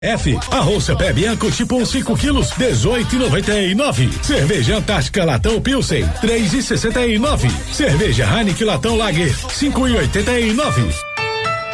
F, arroz Cepé Bianco tipo 5 quilos, 18,99. Cerveja Antártica Latão Pilsen, 3,69. Cerveja Heineken Latão Lager, 5,89.